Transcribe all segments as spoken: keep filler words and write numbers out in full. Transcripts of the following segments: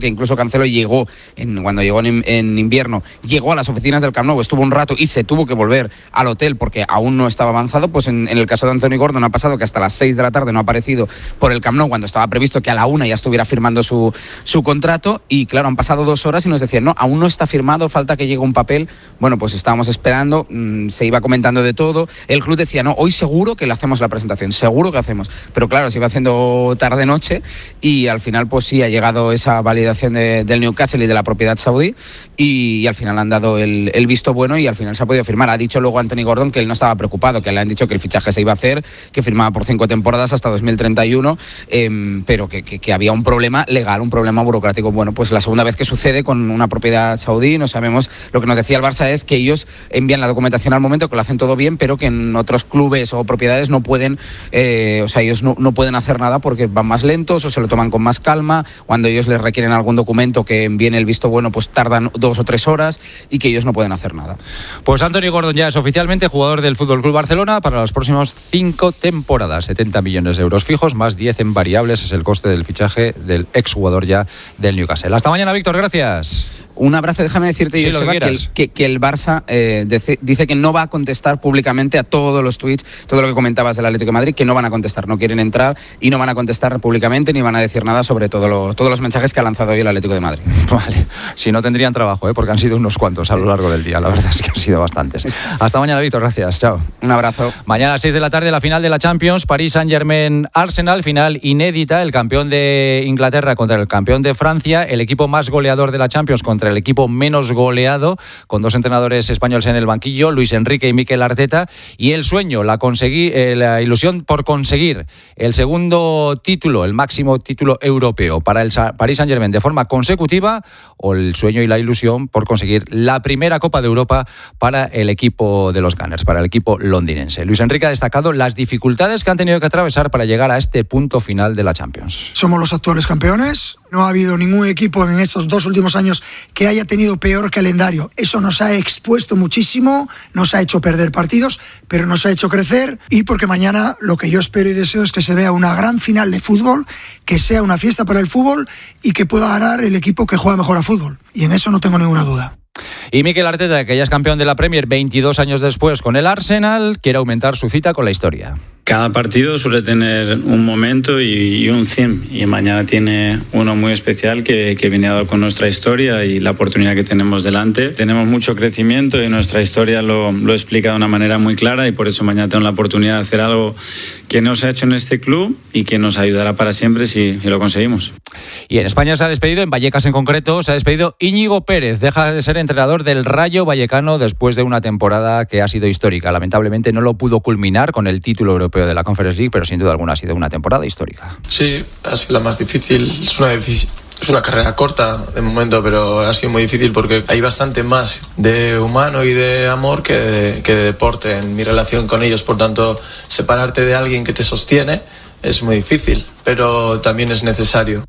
que incluso Cancelo llegó, en, cuando llegó en, en invierno, llegó a las oficinas del Camp Nou, estuvo un rato y se tuvo que volver al hotel porque aún no estaba avanzado. Pues en, en el caso de Anthony Gordon ha pasado que hasta las seis de la tarde no ha aparecido por el Camp Nou cuando estaba previsto que a la una ya estuviera firmando su, su contrato, y claro, han pasado dos horas y nos decían, no, aún no está firmado, falta que llegue un papel. Bueno, pues estábamos esperando, mmm, se iba comentando de todo, el club decía, no, hoy seguro que le hacemos la presentación, seguro que hacemos, pero claro, se iba haciendo tarde-noche y al final pues sí ha llegado esa validación De, del Newcastle y de la propiedad saudí y, y al final han dado el, el visto bueno y al final se ha podido firmar. Ha dicho luego Anthony Gordon que él no estaba preocupado, que le han dicho que el fichaje se iba a hacer, que firmaba por cinco temporadas hasta dos mil treinta y uno, eh, pero que, que, que había un problema legal, un problema burocrático. Bueno, pues la segunda vez que sucede con una propiedad saudí, no sabemos. Lo que nos decía el Barça es que ellos envían la documentación al momento, que lo hacen todo bien, pero que en otros clubes o propiedades no pueden, eh, o sea, ellos no, no pueden hacer nada porque van más lentos o se lo toman con más calma. Cuando ellos les requieren algo algún documento que envíen el visto bueno, pues tardan dos o tres horas y que ellos no pueden hacer nada. Pues Anthony Gordon ya es oficialmente jugador del F C Barcelona para las próximas cinco temporadas. setenta millones de euros fijos, más diez en variables, es el coste del fichaje del exjugador ya del Newcastle. Hasta mañana, Víctor, gracias. Un abrazo, déjame decirte, sí, yo, Seba, que, el, que, que el Barça eh, dice, dice que no va a contestar públicamente a todos los tweets, todo lo que comentabas del Atlético de Madrid, que no van a contestar, no quieren entrar y no van a contestar públicamente ni van a decir nada sobre todo lo, todos los mensajes que ha lanzado hoy el Atlético de Madrid. Vale, si no tendrían trabajo, ¿eh? Porque han sido unos cuantos a lo largo del día, la verdad es que han sido bastantes. Hasta mañana, Víctor, gracias, chao. Un abrazo. Mañana a las seis de la tarde la final de la Champions, París Saint-Germain-Arsenal, final inédita, el campeón de Inglaterra contra el campeón de Francia, el equipo más goleador de la Champions contra el equipo menos goleado, con dos entrenadores españoles en el banquillo, Luis Enrique y Mikel Arteta, y el sueño, la, conseguí, eh, la ilusión por conseguir el segundo título, el máximo título europeo para el Sa- París Saint-Germain de forma consecutiva, o el sueño y la ilusión por conseguir la primera Copa de Europa para el equipo de los Gunners, para el equipo londinense. Luis Enrique ha destacado las dificultades que han tenido que atravesar para llegar a este punto final de la Champions. Somos los actuales campeones, no ha habido ningún equipo en estos dos últimos años que haya tenido peor calendario. Eso nos ha expuesto muchísimo, nos ha hecho perder partidos, pero nos ha hecho crecer, y porque mañana lo que yo espero y deseo es que se vea una gran final de fútbol, que sea una fiesta para el fútbol y que pueda ganar el equipo que juega mejor a fútbol. Y en eso no tengo ninguna duda. Y Mikel Arteta, que ya es campeón de la Premier veintidós años después con el Arsenal, quiere aumentar su cita con la historia. Cada partido suele tener un momento y, y un cien, y mañana tiene uno muy especial que, que viene dado con nuestra historia y la oportunidad que tenemos delante. Tenemos mucho crecimiento y nuestra historia lo, lo explica de una manera muy clara, y por eso mañana tengo la oportunidad de hacer algo que no se ha hecho en este club y que nos ayudará para siempre si, si lo conseguimos. Y en España se ha despedido, en Vallecas en concreto, se ha despedido Íñigo Pérez, deja de ser entrenador del Rayo Vallecano después de una temporada que ha sido histórica. Lamentablemente no lo pudo culminar con el título europeo de la Conference League, pero sin duda alguna ha sido una temporada histórica. Sí, ha sido la más difícil. Es una difícil. Es una carrera corta de momento, pero ha sido muy difícil porque hay bastante más de humano y de amor que de, que de deporte en mi relación con ellos. Por tanto, separarte de alguien que te sostiene es muy difícil, pero también es necesario.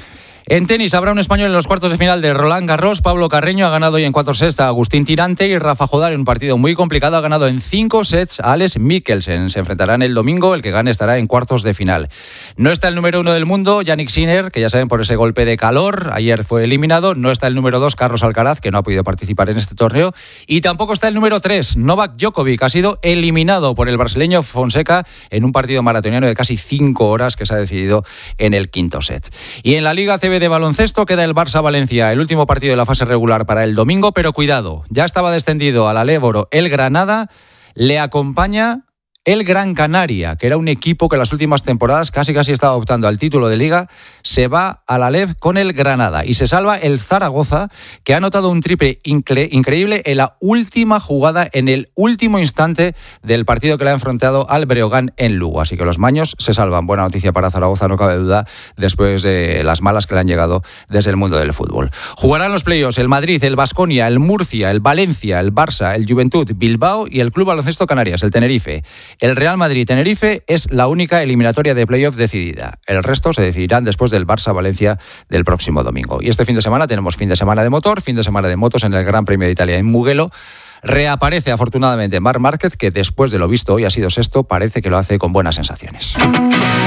En tenis habrá un español en los cuartos de final de Roland Garros. Pablo Carreño ha ganado hoy en cuatro sets a Agustín Tirante, y Rafa Jodar, en un partido muy complicado, ha ganado en cinco sets a Alex Mikkelsen. Se enfrentarán el domingo, el que gane estará en cuartos de final. No está el número uno del mundo, Yannick Sinner, que ya saben por ese golpe de calor, ayer fue eliminado. No está el número dos, Carlos Alcaraz, que no ha podido participar en este torneo. Y tampoco está el número tres, Novak Djokovic, ha sido eliminado por el brasileño Fonseca en un partido maratoniano de casi cinco horas que se ha decidido en el quinto set. Y en la Liga C B de baloncesto queda el Barça-Valencia, el último partido de la fase regular para el domingo, pero cuidado, ya estaba descendido al Aléboro el Granada, le acompaña el Gran Canaria, que era un equipo que en las últimas temporadas casi casi estaba optando al título de Liga, se va a la L E V con el Granada, y se salva el Zaragoza, que ha anotado un triple incre- increíble en la última jugada, en el último instante del partido que le ha enfrentado al Breogán en Lugo. Así que los maños se salvan. Buena noticia para Zaragoza, no cabe duda, después de las malas que le han llegado desde el mundo del fútbol. Jugarán los playoffs el Madrid, el Baskonia, el Murcia, el Valencia, el Barça, el Juventud, Bilbao y el Club Baloncesto Canarias, el Tenerife. El Real Madrid-Tenerife es la única eliminatoria de playoff decidida. El resto se decidirán después del Barça-Valencia del próximo domingo. Y este fin de semana tenemos fin de semana de motor, fin de semana de motos en el Gran Premio de Italia en Mugello. Reaparece afortunadamente Marc Márquez, que después de lo visto hoy ha sido sexto, parece que lo hace con buenas sensaciones.